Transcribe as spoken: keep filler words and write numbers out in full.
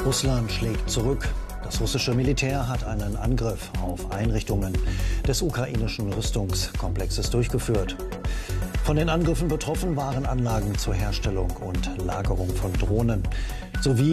Russland schlägt zurück. Das russische Militär hat einen Angriff auf Einrichtungen des ukrainischen Rüstungskomplexes durchgeführt. Von den Angriffen betroffen waren Anlagen zur Herstellung und Lagerung von Drohnen sowie